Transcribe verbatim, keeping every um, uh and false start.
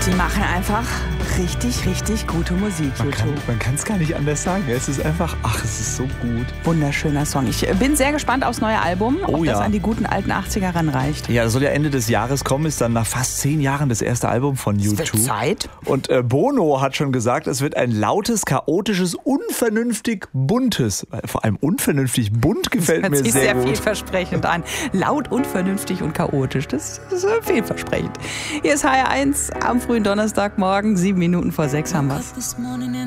Die machen einfach richtig, richtig gute Musik. Man kann man kann es gar nicht anders sagen. Es ist einfach, ach, es ist so gut. Wunderschöner Song. Ich bin sehr gespannt aufs neue Album, ob Oh, das ja. an die guten alten achtziger ranreicht. Ja, das soll ja Ende des Jahres kommen, ist dann nach fast zehn Jahren das erste Album von U zwei. Es wird Zeit. Und äh, Bono hat schon gesagt, es wird ein lautes, chaotisches, unvernünftig buntes. Vor allem unvernünftig bunt gefällt Hört mir sich sehr, sehr gut. vielversprechend an. Laut, unvernünftig und chaotisch. Das, das ist vielversprechend. Hier ist H R eins am frühen Donnerstagmorgen. Sieben Minuten vor sechs haben wir's.